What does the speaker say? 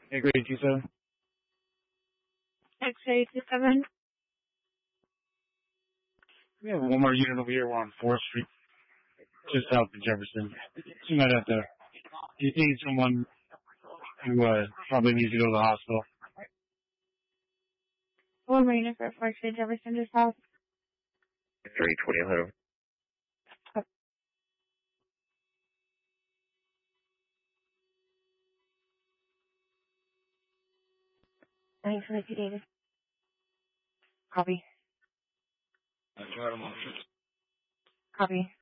X-ray 27. X-ray 27. We have one more unit over here. We're on 4th Street, just south of Jefferson. You might have to. You need someone who probably needs to go to the hospital. One more unit for 4th Street, Jefferson, just south. 320. Thanks for the data. Copy. I tried them all. Copy.